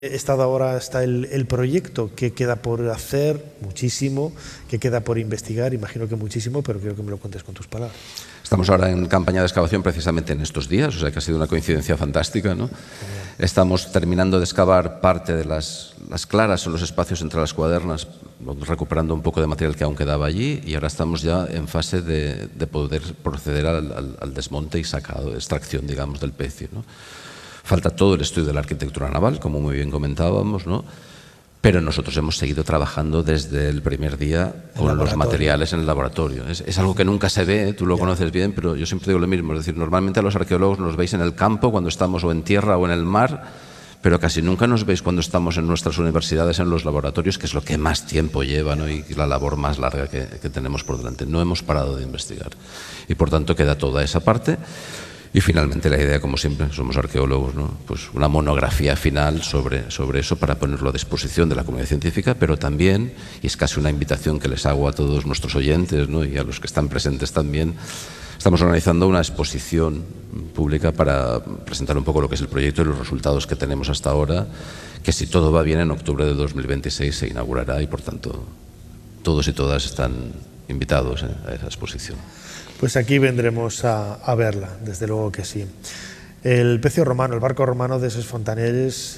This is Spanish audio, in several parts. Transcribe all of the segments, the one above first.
Estado ahora está el proyecto, que queda por hacer, muchísimo, que queda por investigar, imagino que muchísimo, pero quiero que me lo cuentes con tus palabras. Estamos ahora en campaña de excavación precisamente en estos días, o sea que ha sido una coincidencia fantástica, ¿no? Estamos terminando de excavar parte de las claras o los espacios entre las cuadernas, recuperando un poco de material que aún quedaba allí, y ahora estamos ya en fase de poder proceder al desmonte y sacado, extracción, digamos, del pecio, ¿no? Falta todo el estudio de la arquitectura naval, como muy bien comentábamos, ¿no? Pero nosotros hemos seguido trabajando desde el primer día con los materiales en el laboratorio. Es algo que nunca se ve, tú lo conoces bien, pero yo siempre digo lo mismo. Es decir, normalmente a los arqueólogos nos veis en el campo cuando estamos o en tierra o en el mar, pero casi nunca nos veis cuando estamos en nuestras universidades, en los laboratorios, que es lo que más tiempo lleva, ¿no? Y la labor más larga que tenemos por delante. No hemos parado de investigar. Y por tanto queda toda esa parte. Y finalmente la idea, como siempre, somos arqueólogos, ¿no? Pues una monografía final sobre eso para ponerlo a disposición de la comunidad científica, pero también, y es casi una invitación que les hago a todos nuestros oyentes, ¿no? Y a los que están presentes también, estamos organizando una exposición pública para presentar un poco lo que es el proyecto y los resultados que tenemos hasta ahora, que si todo va bien en octubre de 2026 se inaugurará y por tanto todos y todas están invitados a esa exposición. Pues aquí vendremos a verla, desde luego que sí. El pecio romano, el barco romano de Ses Fontanelles,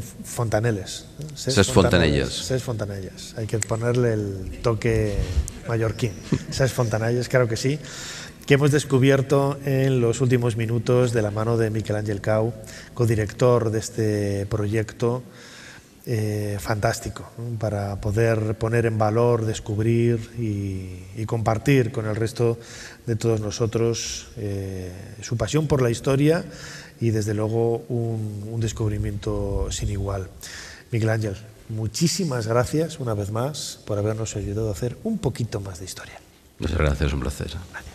Ses Fontanelles. Hay que ponerle el toque mallorquín. Ses Fontanelles, claro que sí, que hemos descubierto en los últimos minutos de la mano de Miquel Àngel Cau, codirector de este proyecto. Fantástico, ¿no? Para poder poner en valor, descubrir y compartir con el resto de todos nosotros su pasión por la historia y desde luego un descubrimiento sin igual. Miquel Àngel, muchísimas gracias una vez más por habernos ayudado a hacer un poquito más de historia. Muchas gracias, un placer. Gracias.